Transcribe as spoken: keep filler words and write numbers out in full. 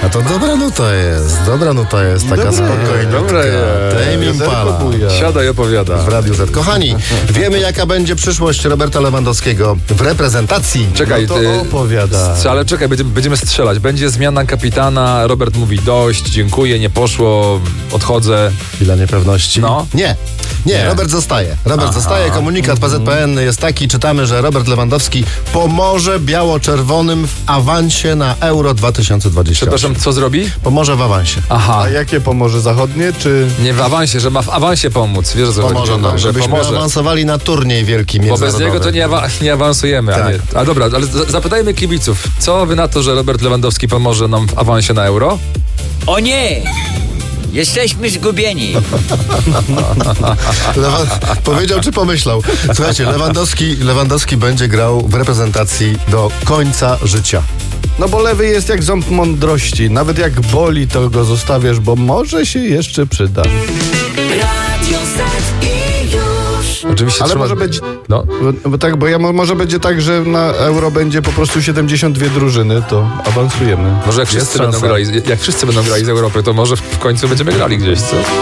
A to dobra nuta jest, dobra nuta jest, taka Dobre, spokojna. dobre jest. Tame Impala Siada i opowiada. w Radiu Z. Kochani, wiemy jaka będzie przyszłość Roberta Lewandowskiego w reprezentacji. Czekaj, To ty, opowiada. ale czekaj, będziemy, będziemy strzelać. Będzie zmiana kapitana, Robert mówi dość, dziękuję, nie poszło, odchodzę. Chwila niepewności. No. Nie. Nie, Nie. Robert zostaje. Robert Aha. zostaje. Komunikat P Z P N jest taki, czytamy, że Robert Lewandowski pomoże biało-czerwonym w awansie na Euro dwa tysiące dwudziesty ósmy. Przepraszam, co zrobi? Pomoże w awansie. Aha, A jakie pomoże zachodnie, czy... nie w awansie, że ma w awansie pomóc. Wiesz, o co Pomoże chodzi? nam, Że żebyśmy pomoże. awansowali na turniej wielki Bo bez międzynarodowy. niego to nie, awa- nie awansujemy. A, Tak. nie. a dobra, ale z- zapytajmy kibiców. Co wy na to, że Robert Lewandowski pomoże nam w awansie na Euro? O nie! Jesteśmy zgubieni. Lewa- powiedział czy pomyślał? Słuchajcie, Lewandowski, Lewandowski będzie grał w reprezentacji do końca życia. No bo lewy jest jak ząb mądrości. Nawet jak boli, to go zostawiasz, bo może się jeszcze przyda. Radio Z i już. Oczywiście Ale trzyma... może być... No. Bo, bo tak, bo ja mo- może będzie tak, że na Euro będzie po prostu siedemdziesiąt dwie drużyny, to awansujemy. Może jak wszyscy, Jest będą szansa. grali, jak wszyscy będą grali z Europy, to może w końcu będziemy grali gdzieś, co?